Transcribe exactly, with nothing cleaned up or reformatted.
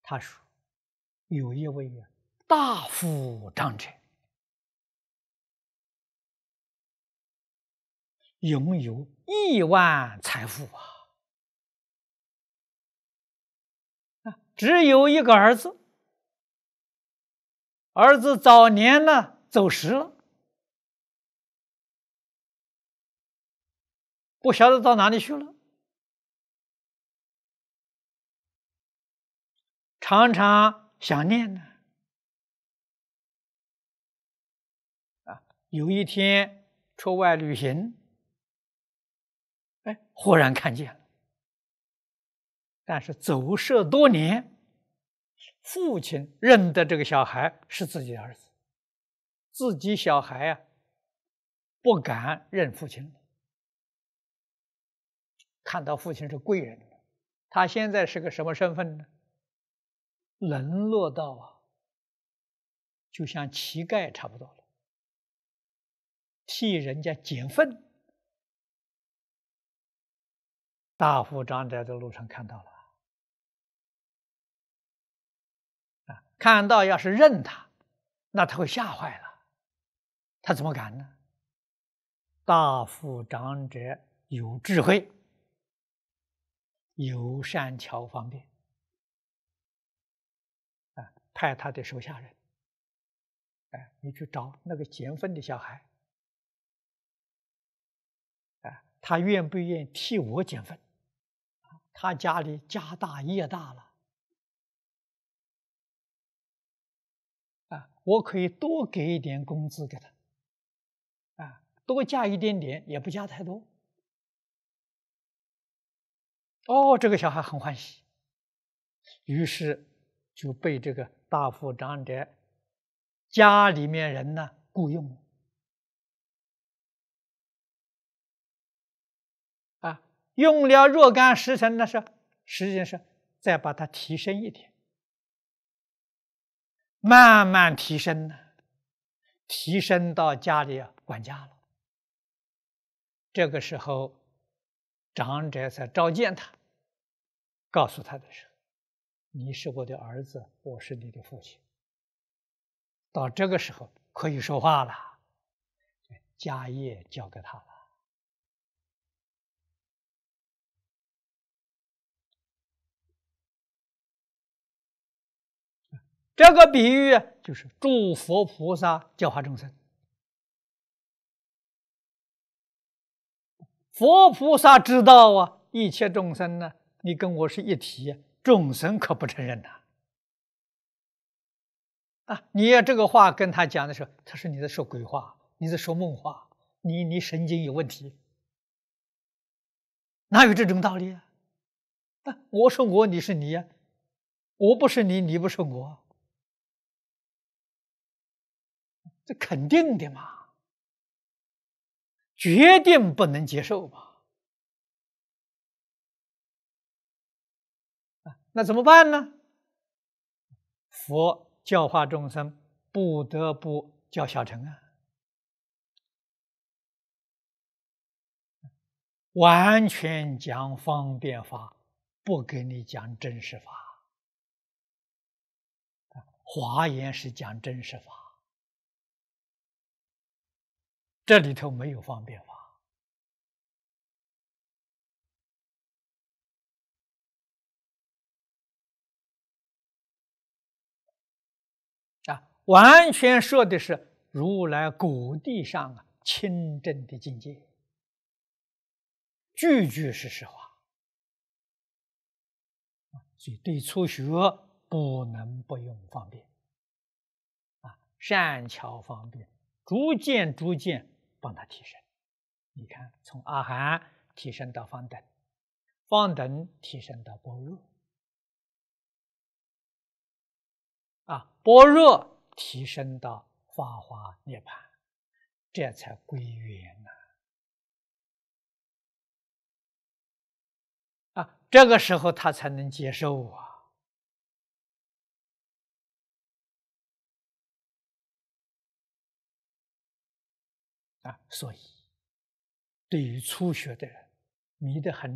他说有一位大富长者，拥有亿万财富啊，啊，只有一个儿子，儿子早年呢走失了，不晓得到哪里去了，常常想念呢。啊，有一天出外旅行，哎，忽然看见了，但是走失多年，父亲认得这个小孩是自己的儿子，自己小孩啊不敢认父亲了。看到父亲是贵人了，他现在是个什么身份呢？沦落到啊，就像乞丐差不多了，替人家捡粪。大富长者在路上看到了，啊，看到要是认他，那他会吓坏了，他怎么敢呢？大富长者有智慧，有善巧方便，啊，派他的手下人，哎，你去找那个捡粪的小孩，哎，他愿不愿意替我捡粪？他家里家大业大了，啊，我可以多给一点工资给他，啊，多加一点点，也不加太多。哦，这个小孩很欢喜，于是就被这个大富长者家里面人呢雇佣了，啊，用了若干时辰的时候，实际上是再把它提升一点，慢慢提升呢，提升到家里管家了。这个时候，长者才召见他，告诉他的是：“你是我的儿子，我是你的父亲。”到这个时候可以说话了，家业交给他了。这个比喻就是诸佛菩萨教化众生。佛菩萨知道啊，一切众生呢，你跟我是一体，众生可不承认呐。啊，你要这个话跟他讲的时候，他说你在说鬼话，你在说梦话，你你神经有问题，哪有这种道理啊？啊，我是我，你是你呀，我不是你，你不是我，这肯定的嘛，决定不能接受嘛。那怎么办呢？佛教化众生，不得不教小乘啊，完全讲方便法，不给你讲真实法。华严是讲真实法，这里头没有方便法。啊，完全说的是如来果地上啊清正的境界，句句是实话。所以对初学不能不用方便，啊，善巧方便，逐渐逐渐帮他提升。你看，从阿含提升到方等，方等提升到般若，啊，般若提升到法华涅槃，这才归元呐！啊，这个时候他才能接受啊！啊，所以对于初学的人，迷得很。